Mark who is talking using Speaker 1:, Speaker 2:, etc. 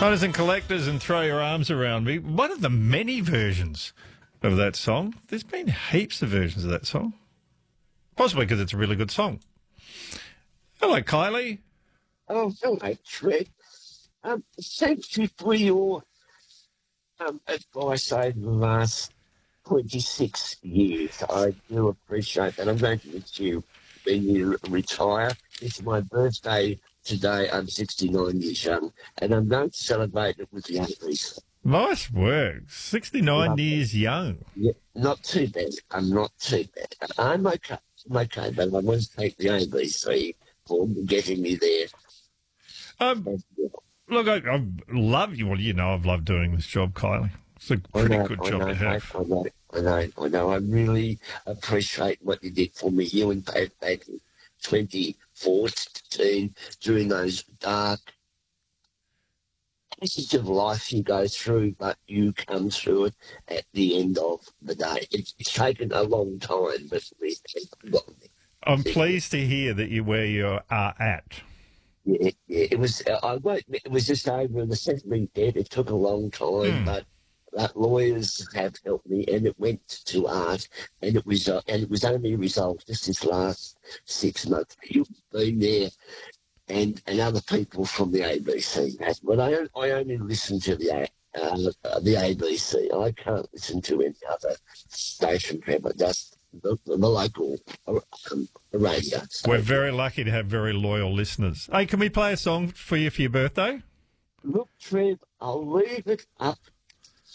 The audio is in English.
Speaker 1: Hunters and collectors and throw your arms around me. One of the many versions of that song. There's been heaps of versions of that song. Possibly because it's a really good song. Hello, Kylie.
Speaker 2: Oh, hello, Trent. Thank you for your advice over the last 26 years. I do appreciate that. I'm going to miss you when you retire. It's my birthday today. I'm 69 years young, and I'm going to celebrate it with the 80s.
Speaker 1: Nice work. 69 years young.
Speaker 2: Yeah, not too bad. I'm not too bad. I'm okay. I'm okay, but I want to thank the ABC for getting me there.
Speaker 1: Look, I love you. Well, you know I've loved doing this job, Kylie. It's a pretty good job to have.
Speaker 2: I know. I really appreciate what you did for me. You and Dave back in 2014 during those dark passages of life you go through, but you come through it at the end of the day. It's taken a long time, but we have gotten there.
Speaker 1: I'm pleased to hear that you're where you are at.
Speaker 2: Yeah. It was. It was just over the settlement debt. It took a long time, but lawyers have helped me, and it went to art, and it was only resolved just this last 6 months. You've been there, and other people from the ABC. But I only listen to the ABC. I can't listen to any other station, ever. Just the local radio.
Speaker 1: We're very lucky to have very loyal listeners. Hey, can we play a song for you for your birthday?
Speaker 2: Look, Trev, I'll leave it up